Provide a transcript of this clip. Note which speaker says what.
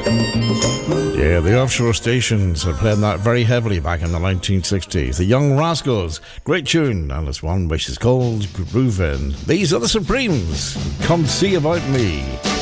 Speaker 1: Yeah, the offshore stations are playing that very heavily back in the 1960s. The Young Rascals, great tune, and it's one which is called Groovin'. These are the Supremes. Come see about me.